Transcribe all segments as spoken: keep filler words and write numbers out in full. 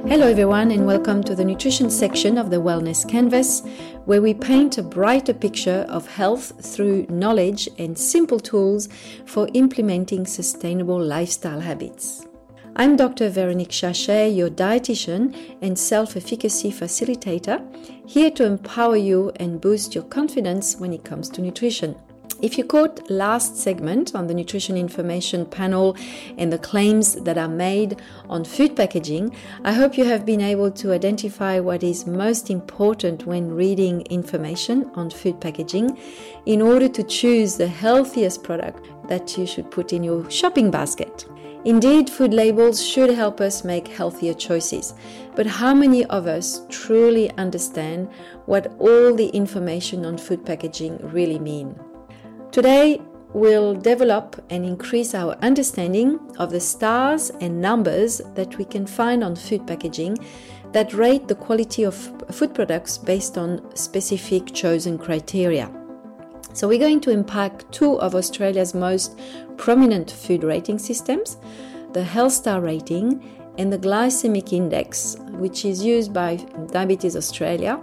Hello everyone, and welcome to the nutrition section of the Wellness Canvas, where we paint a brighter picture of health through knowledge and simple tools for implementing sustainable lifestyle habits. I'm Doctor Veronique Chachet, your dietitian and self-efficacy facilitator, here to empower you and boost your confidence when it comes to nutrition. If you caught last segment on the nutrition information panel and the claims that are made on food packaging, I hope you have been able to identify what is most important when reading information on food packaging in order to choose the healthiest product that you should put in your shopping basket. Indeed, food labels should help us make healthier choices, but how many of us truly understand what all the information on food packaging really mean? Today, we'll develop and increase our understanding of the stars and numbers that we can find on food packaging that rate the quality of food products based on specific chosen criteria. So we're going to unpack two of Australia's most prominent food rating systems, the Health Star rating and the glycemic index, which is used by Diabetes Australia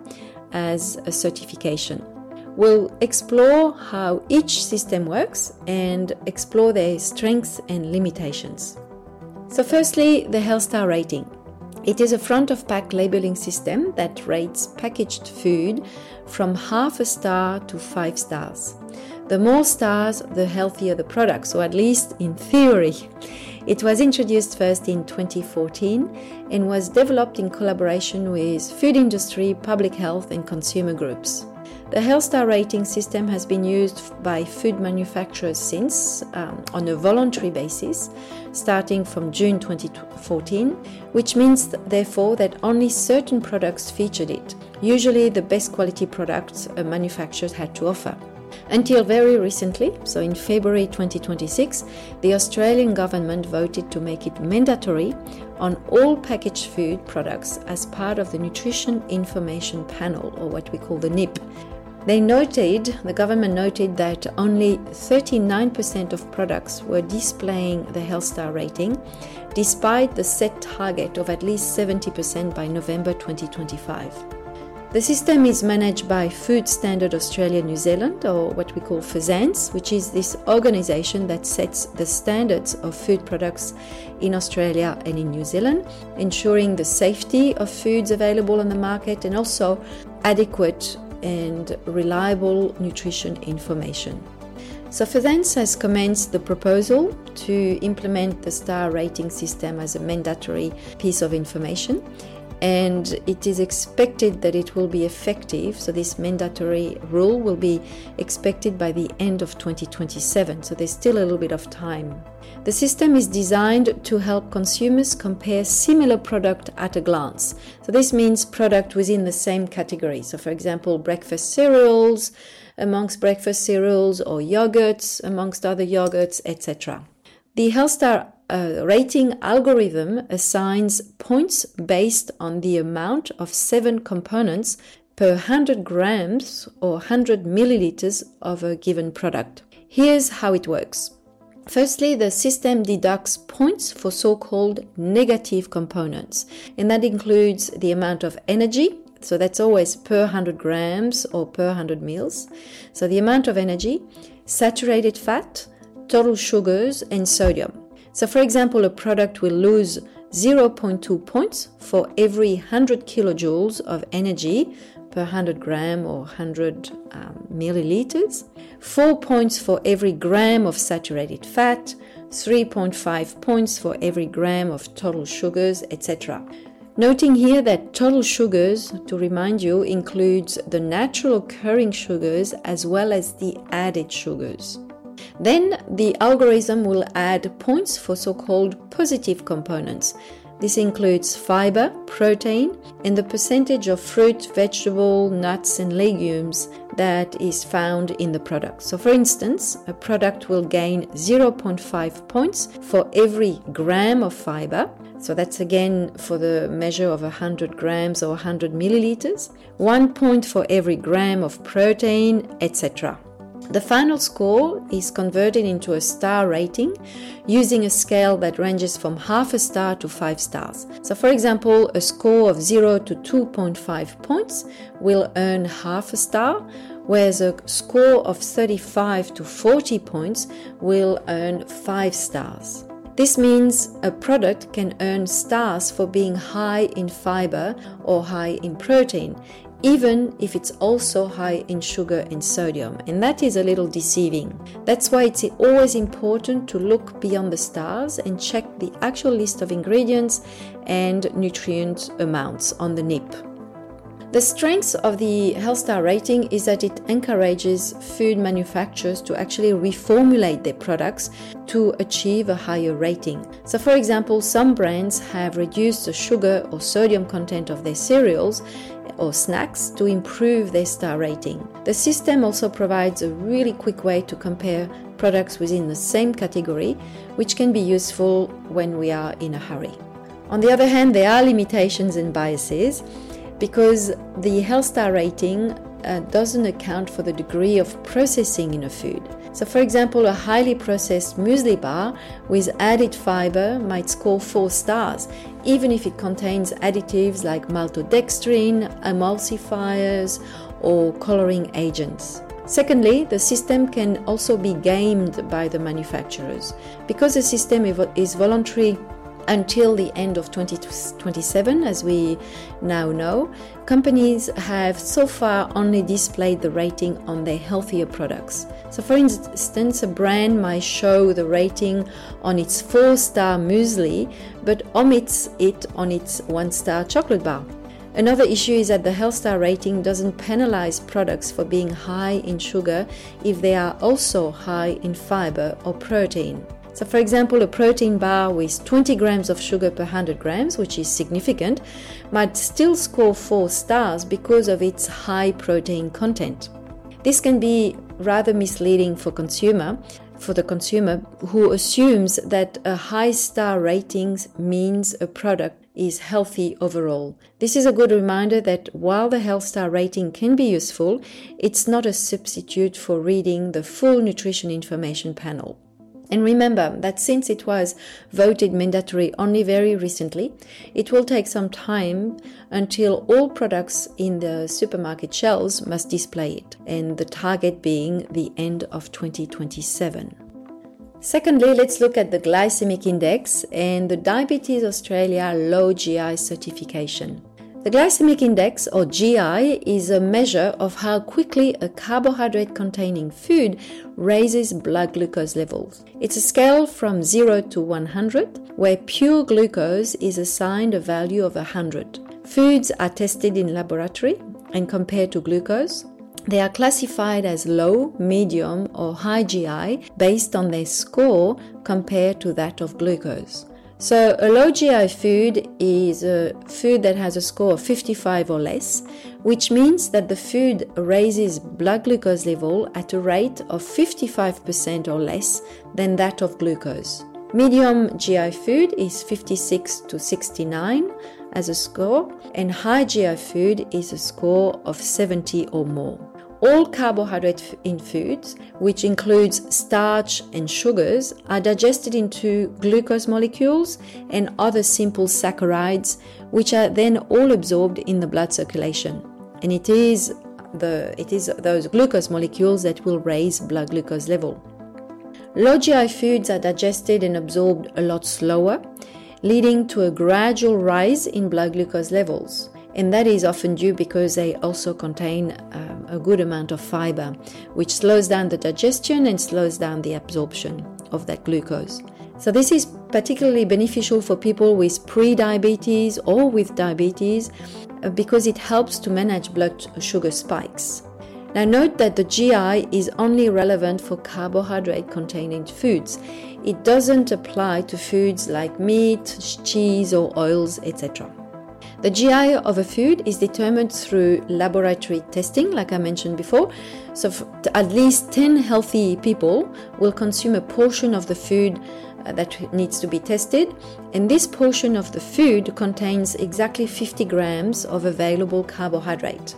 as a certification. We'll explore how each system works and explore their strengths and limitations. So firstly, the Health Star rating. It is a front-of-pack labeling system that rates packaged food from half a star to five stars. The more stars, the healthier the product, so at least in theory. It was introduced first in twenty fourteen and was developed in collaboration with food industry, public health and consumer groups. The Health Star rating system has been used by food manufacturers since, um, on a voluntary basis, starting from June twenty fourteen, which means therefore that only certain products featured it, usually the best quality products a manufacturer had to offer. Until very recently, so in February twenty twenty-six, the Australian government voted to make it mandatory on all packaged food products as part of the Nutrition Information Panel, or what we call the N I P. They noted, the government noted that only thirty-nine percent of products were displaying the Health Star rating, despite the set target of at least seventy percent by November twenty twenty-five. The system is managed by Food Standard Australia New Zealand, or what we call FSANZ, which is this organization that sets the standards of food products in Australia and in New Zealand, ensuring the safety of foods available on the market and also adequate and reliable nutrition information. So FSANZ has commenced the proposal to implement the star rating system as a mandatory piece of information, and it is expected that it will be effective, so this mandatory rule will be expected by the end of twenty twenty-seven, so there's still a little bit of time. The system is designed to help consumers compare similar product at a glance. So this means product within the same category. So for example, breakfast cereals amongst breakfast cereals, or yogurts amongst other yogurts, et cetera. The Health Star uh, rating algorithm assigns points based on the amount of seven components per one hundred grams or one hundred milliliters of a given product. Here's how it works. Firstly, the system deducts points for so-called negative components, and that includes the amount of energy, so that's always per one hundred grams or per one hundred mils, so the amount of energy, saturated fat, total sugars, and sodium. So for example, a product will lose zero point two points for every one hundred kilojoules of energy per one hundred gram or one hundred um, milliliters, four points for every gram of saturated fat, three point five points for every gram of total sugars, et cetera. Noting here that total sugars, to remind you, includes the natural occurring sugars as well as the added sugars. Then the algorithm will add points for so-called positive components. This includes fiber, protein, and the percentage of fruit, vegetable, nuts, and legumes that is found in the product. So for instance, a product will gain zero point five points for every gram of fiber. So that's again for the measure of one hundred grams or one hundred milliliters. One point for every gram of protein, et cetera. The final score is converted into a star rating using a scale that ranges from half a star to five stars. So for example, a score of zero to two point five points will earn half a star, whereas a score of thirty-five to forty points will earn five stars. This means a product can earn stars for being high in fiber or high in protein, even if it's also high in sugar and sodium, and that is a little deceiving. That's why it's always important to look beyond the stars and check the actual list of ingredients and nutrient amounts on the nib. The strength of the Health Star rating is that it encourages food manufacturers to actually reformulate their products to achieve a higher rating. So for example, some brands have reduced the sugar or sodium content of their cereals or snacks to improve their star rating. The system also provides a really quick way to compare products within the same category, which can be useful when we are in a hurry. On the other hand, there are limitations and biases, because the Health Star rating uh, doesn't account for the degree of processing in a food. So for example, a highly processed muesli bar with added fiber might score four stars, even if it contains additives like maltodextrin, emulsifiers, or coloring agents. Secondly, the system can also be gamed by the manufacturers. Because the system is voluntary until the end of twenty twenty-seven, as we now know, companies have so far only displayed the rating on their healthier products. So for instance, a brand might show the rating on its four-star muesli, but omits it on its one-star chocolate bar. Another issue is that the Health Star rating doesn't penalize products for being high in sugar if they are also high in fiber or protein. So for example, a protein bar with twenty grams of sugar per one hundred grams, which is significant, might still score four stars because of its high protein content. This can be rather misleading for consumer, for the consumer who assumes that a high star rating means a product is healthy overall. This is a good reminder that while the Health Star rating can be useful, it's not a substitute for reading the full nutrition information panel. And remember that since it was voted mandatory only very recently, it will take some time until all products in the supermarket shelves must display it, and the target being the end of twenty twenty-seven. Secondly, let's look at the glycemic index and the Diabetes Australia Low G I certification. The glycemic index, or G I, is a measure of how quickly a carbohydrate-containing food raises blood glucose levels. It's a scale from zero to one hundred, where pure glucose is assigned a value of one hundred. Foods are tested in laboratory and compared to glucose. They are classified as low, medium, or high G I based on their score compared to that of glucose. So a low G I food is a food that has a score of fifty-five or less, which means that the food raises blood glucose level at a rate of fifty-five percent or less than that of glucose. Medium G I food is fifty-six to sixty-nine as a score, and high G I food is a score of seventy or more. All carbohydrates in foods, which includes starch and sugars, are digested into glucose molecules and other simple saccharides, which are then all absorbed in the blood circulation. And it is the it is those glucose molecules that will raise blood glucose level. Low G I foods are digested and absorbed a lot slower, leading to a gradual rise in blood glucose levels. And that is often due because they also contain um, a good amount of fiber, which slows down the digestion and slows down the absorption of that glucose. So this is particularly beneficial for people with pre-diabetes or with diabetes uh, because it helps to manage blood sugar spikes. Now note that the G I is only relevant for carbohydrate-containing foods. It doesn't apply to foods like meat, cheese, or oils, et cetera. The G I of a food is determined through laboratory testing, like I mentioned before. So at least ten healthy people will consume a portion of the food uh, that needs to be tested, and this portion of the food contains exactly fifty grams of available carbohydrate.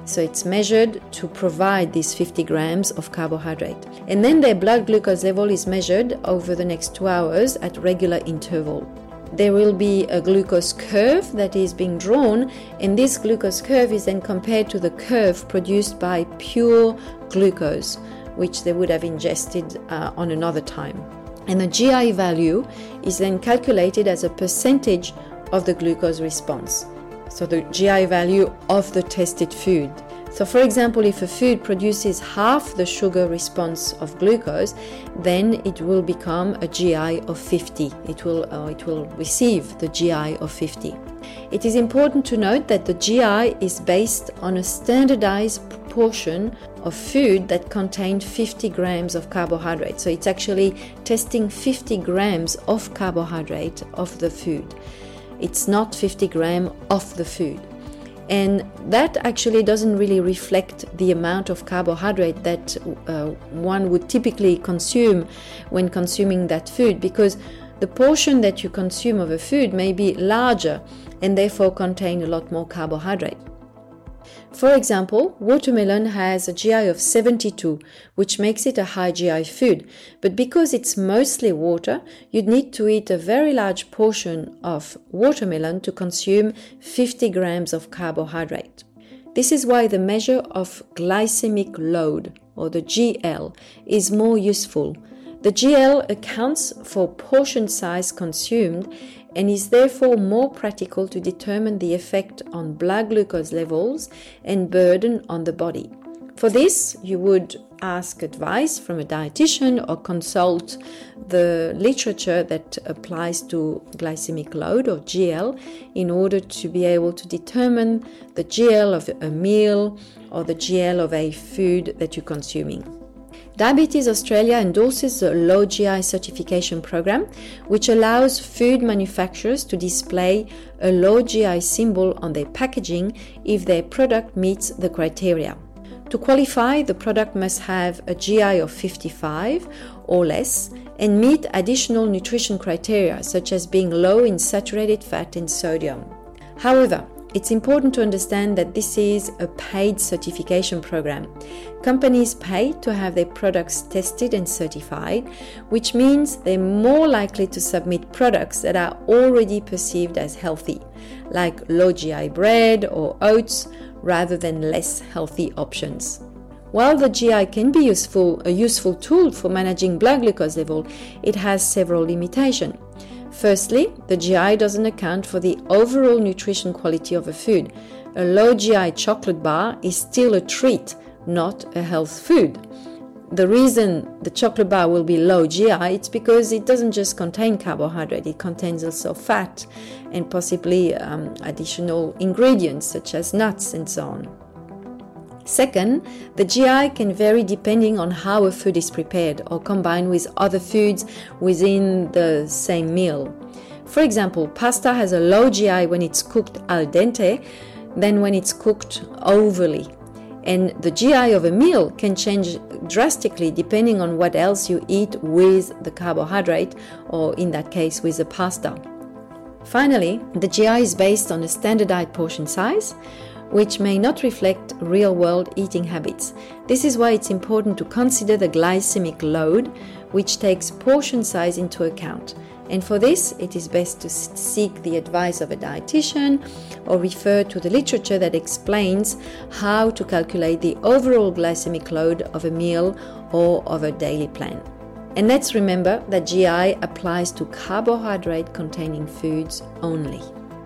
So it's measured to provide these fifty grams of carbohydrate. And then their blood glucose level is measured over the next two hours at regular interval. There will be a glucose curve that is being drawn, and this glucose curve is then compared to the curve produced by pure glucose, which they would have ingested uh, on another time. And the G I value is then calculated as a percentage of the glucose response. So the G I value of the tested food. So for example, if a food produces half the sugar response of glucose, then it will become a G I of fifty. It will, uh, it will receive the G I of fifty. It is important to note that the G I is based on a standardized proportion of food that contained fifty grams of carbohydrate. So it's actually testing fifty grams of carbohydrate of the food. It's not fifty grams of the food. And that actually doesn't really reflect the amount of carbohydrate that uh, one would typically consume when consuming that food, because the portion that you consume of a food may be larger and therefore contain a lot more carbohydrate. For example, watermelon has a G I of seventy-two, which makes it a high G I food, but because it's mostly water, you'd need to eat a very large portion of watermelon to consume fifty grams of carbohydrate. This is why the measure of glycemic load, or the G L, is more useful. The G L accounts for portion size consumed and is therefore more practical to determine the effect on blood glucose levels and burden on the body. For this, you would ask advice from a dietitian or consult the literature that applies to glycemic load, or G L, in order to be able to determine the G L of a meal or the G L of a food that you're consuming. Diabetes Australia endorses the Low G I certification program, which allows food manufacturers to display a low G I symbol on their packaging if their product meets the criteria. To qualify, the product must have a G I of fifty-five or less and meet additional nutrition criteria such as being low in saturated fat and sodium. However, it's important to understand that this is a paid certification program. Companies pay to have their products tested and certified, which means they're more likely to submit products that are already perceived as healthy, like low G I bread or oats, rather than less healthy options. While the G I can be useful, a useful tool for managing blood glucose level, it has several limitations. Firstly, the G I doesn't account for the overall nutrition quality of a food. A low G I chocolate bar is still a treat, not a health food. The reason the chocolate bar will be low G I is because it doesn't just contain carbohydrate, it contains also fat and possibly um, additional ingredients such as nuts and so on. Second, the G I can vary depending on how a food is prepared or combined with other foods within the same meal. For example, pasta has a low G I when it's cooked al dente than when it's cooked overly. And the G I of a meal can change drastically depending on what else you eat with the carbohydrate, or in that case with the pasta. Finally, the G I is based on a standardized portion size, which may not reflect real-world eating habits. This is why it's important to consider the glycemic load, which takes portion size into account. And for this, it is best to seek the advice of a dietitian or refer to the literature that explains how to calculate the overall glycemic load of a meal or of a daily plan. And let's remember that G I applies to carbohydrate-containing foods only.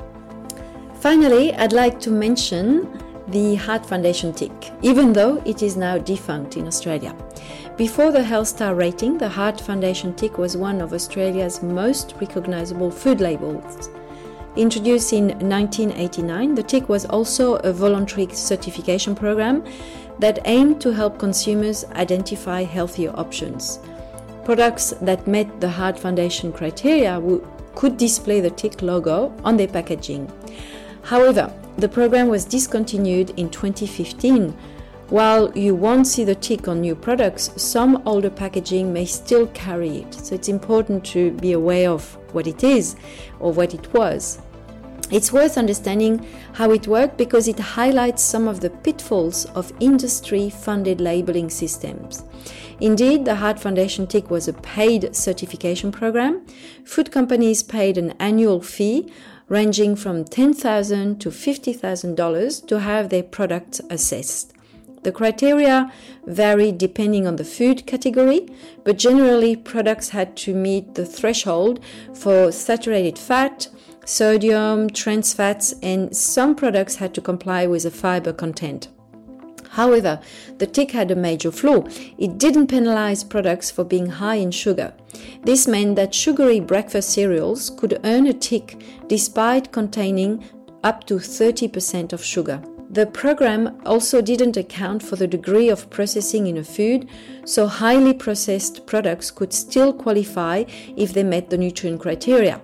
Finally, I'd like to mention the Heart Foundation tick, even though it is now defunct in Australia. Before the Health Star rating, the Heart Foundation tick was one of Australia's most recognizable food labels. Introduced in nineteen eighty-nine, the tick was also a voluntary certification program that aimed to help consumers identify healthier options. Products that met the Heart Foundation criteria would, could display the tick logo on their packaging. However, the program was discontinued in twenty fifteen. While you won't see the tick on new products, some older packaging may still carry it. So it's important to be aware of what it is or what it was. It's worth understanding how it worked because it highlights some of the pitfalls of industry-funded labeling systems. Indeed, the Heart Foundation Tick was a paid certification program. Food companies paid an annual fee ranging from ten thousand dollars to fifty thousand dollars to have their products assessed. The criteria varied depending on the food category, but generally products had to meet the threshold for saturated fat, sodium, trans fats, and some products had to comply with a fiber content. However, the tick had a major flaw. It didn't penalize products for being high in sugar. This meant that sugary breakfast cereals could earn a tick despite containing up to thirty percent of sugar. The program also didn't account for the degree of processing in a food, so highly processed products could still qualify if they met the nutrient criteria.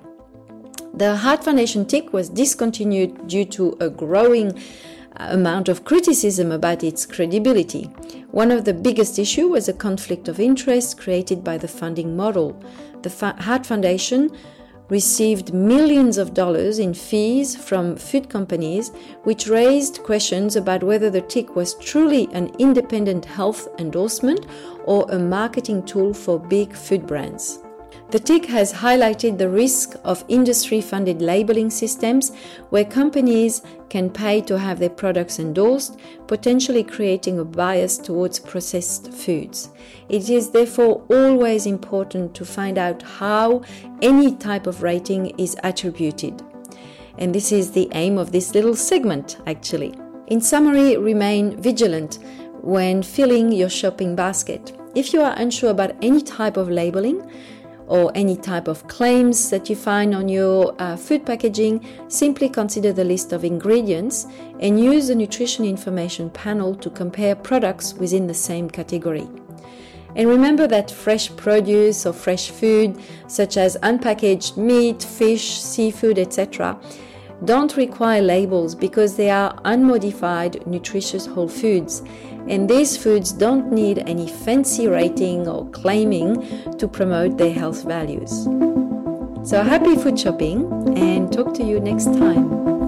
The Heart Foundation Tick was discontinued due to a growing amount of criticism about its credibility. One of the biggest issues was a conflict of interest created by the funding model. The Heart Foundation received millions of dollars in fees from food companies, which raised questions about whether the tick was truly an independent health endorsement or a marketing tool for big food brands. The tick has highlighted the risk of industry-funded labeling systems where companies can pay to have their products endorsed, potentially creating a bias towards processed foods. It is therefore always important to find out how any type of rating is attributed. And this is the aim of this little segment, actually. In summary, remain vigilant when filling your shopping basket. If you are unsure about any type of labeling, or any type of claims that you find on your uh, food packaging, simply consider the list of ingredients and use the nutrition information panel to compare products within the same category. And remember that fresh produce or fresh food, such as unpackaged meat, fish, seafood, et cetera, don't require labels because they are unmodified, nutritious whole foods. And these foods don't need any fancy rating or claiming to promote their health values. So happy food shopping and talk to you next time.